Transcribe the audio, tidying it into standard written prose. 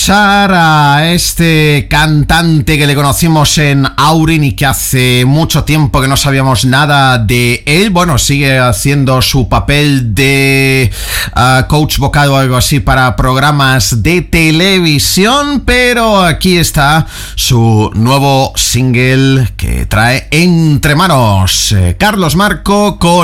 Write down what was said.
A este cantante que le conocimos en Aurin y que hace mucho tiempo que no sabíamos nada de él. Bueno, sigue haciendo su papel de coach vocal o algo así para programas de televisión, pero aquí está su nuevo single que trae entre manos. Carlos Marco con